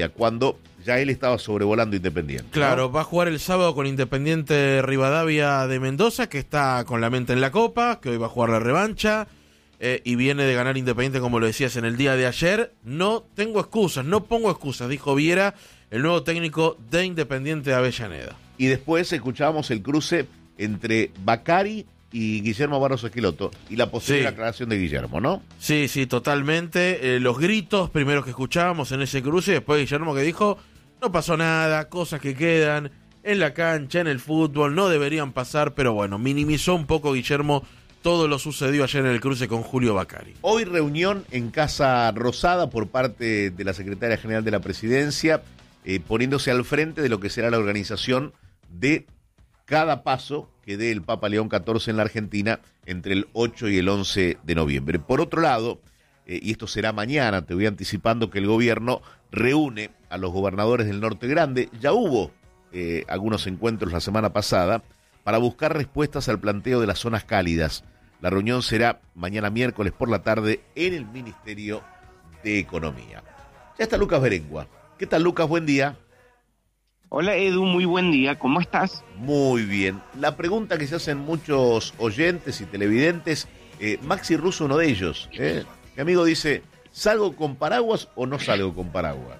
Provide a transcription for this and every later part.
cuando ya él estaba sobrevolando Independiente, ¿no? Claro, va a jugar el sábado con Independiente Rivadavia de Mendoza, que está con la mente en la Copa, que hoy va a jugar la revancha, y viene de ganar Independiente, como lo decías en el día de ayer. No tengo excusas, no pongo excusas, dijo Viera, el nuevo técnico de Independiente de Avellaneda. Y después escuchábamos el cruce entre Bacari y Guillermo Barros Esqueloto, y la posible aclaración de Guillermo, ¿no? Sí, totalmente. Los gritos primeros que escuchábamos en ese cruce, después Guillermo que dijo, no pasó nada, cosas que quedan en la cancha, en el fútbol, no deberían pasar, pero bueno, minimizó un poco Guillermo todo lo sucedido ayer en el cruce con Julio Bacari. Hoy reunión en Casa Rosada por parte de la Secretaria General de la Presidencia, poniéndose al frente de lo que será la organización de cada paso que dé el Papa León XIV en la Argentina entre el 8 y el 11 de noviembre. Por otro lado, y esto será mañana, te voy anticipando que el gobierno reúne a los gobernadores del Norte Grande. Ya hubo algunos encuentros la semana pasada para buscar respuestas al planteo de las zonas cálidas. La reunión será mañana miércoles por la tarde en el Ministerio de Economía. Ya está Lucas Berengua. ¿Qué tal, Lucas? Buen día. Hola, Edu, muy buen día. ¿Cómo estás? Muy bien. La pregunta que se hacen muchos oyentes y televidentes, Maxi Russo, uno de ellos. Mi amigo dice, ¿salgo con paraguas o no salgo con paraguas?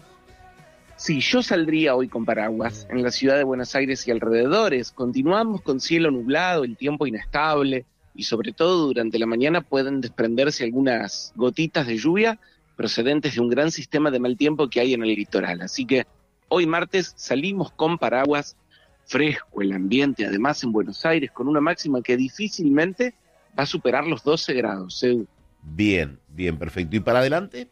Sí, yo saldría hoy con paraguas en la ciudad de Buenos Aires y alrededores. Continuamos con cielo nublado, el tiempo inestable y sobre todo durante la mañana pueden desprenderse algunas gotitas de lluvia procedentes de un gran sistema de mal tiempo que hay en el litoral. Así que hoy martes salimos con paraguas, fresco el ambiente, además en Buenos Aires con una máxima que difícilmente va a superar los 12 grados. Bien, perfecto. ¿Y para adelante?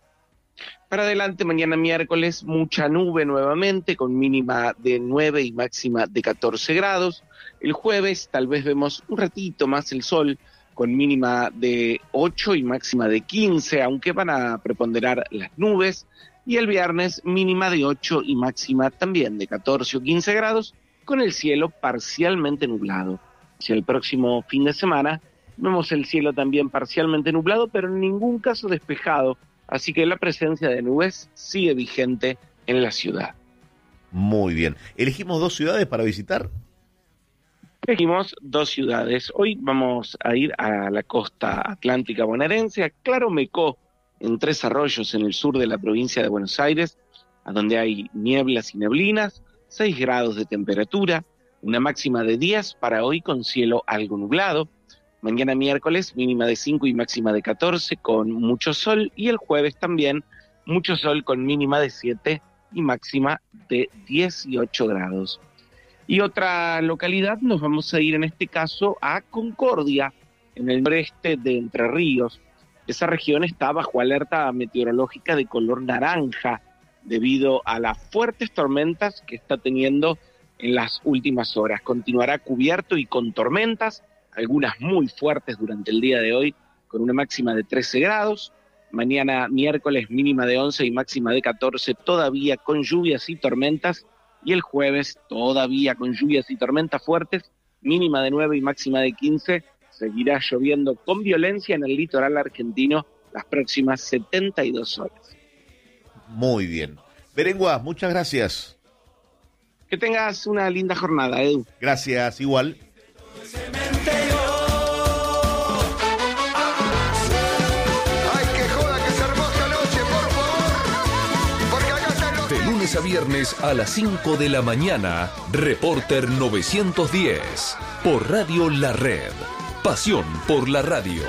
Para adelante, mañana miércoles, mucha nube nuevamente, con mínima de 9 y máxima de 14 grados. El jueves tal vez vemos un ratito más el sol, con mínima de 8 y máxima de 15, aunque van a preponderar las nubes. Y el viernes, mínima de 8 y máxima también de 14 o 15 grados, con el cielo parcialmente nublado. Hacia el próximo fin de semana, vemos el cielo también parcialmente nublado, pero en ningún caso despejado. Así que la presencia de nubes sigue vigente en la ciudad. Muy bien. ¿Elegimos 2 ciudades para visitar? Elegimos 2 ciudades. Hoy vamos a ir a la costa atlántica bonaerense, a Claromecó, en Tres Arroyos, en el sur de la provincia de Buenos Aires, a donde hay nieblas y neblinas, 6 grados de temperatura, una máxima de 10 para hoy con cielo algo nublado. Mañana miércoles, mínima de 5 y máxima de 14, con mucho sol. Y el jueves también, mucho sol con mínima de 7 y máxima de 18 grados. Y otra localidad, nos vamos a ir en este caso a Concordia, en el noreste de Entre Ríos. Esa región está bajo alerta meteorológica de color naranja, debido a las fuertes tormentas que está teniendo en las últimas horas. Continuará cubierto y con tormentas, algunas muy fuertes durante el día de hoy, con una máxima de 13 grados. Mañana miércoles mínima de 11 y máxima de 14, todavía con lluvias y tormentas. Y el jueves todavía con lluvias y tormentas fuertes, mínima de 9 y máxima de 15. Seguirá lloviendo con violencia en el litoral argentino las próximas 72 horas. Muy bien. Berengua, muchas gracias. Que tengas una linda jornada, Edu. Gracias, igual. De lunes a viernes a las 5 de la mañana, Reporter 910, por Radio La Red. Pasión por la radio.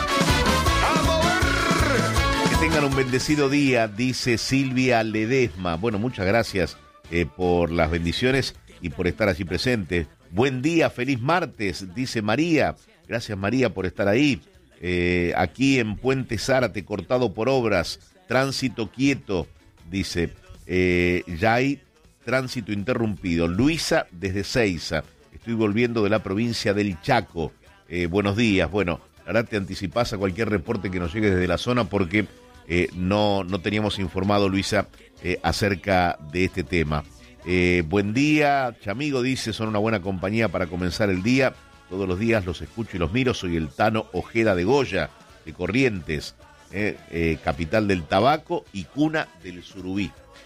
Que tengan un bendecido día, dice Silvia Ledesma. Bueno, muchas gracias por las bendiciones y por estar allí presente. Buen día, feliz martes, dice María. Gracias, María, por estar ahí. Aquí en Puente Zárate, cortado por obras, tránsito quieto, dice. Ya hay tránsito interrumpido. Luisa, desde Seiza. Estoy volviendo de la provincia del Chaco. Buenos días. Bueno, ahora te anticipás a cualquier reporte que nos llegue desde la zona porque no teníamos informado, Luisa, acerca de este tema. Buen día, Chamigo, dice, son una buena compañía para comenzar el día. Todos los días los escucho y los miro. Soy el Tano Ojeda de Goya, de Corrientes. capital del tabaco y cuna del surubí.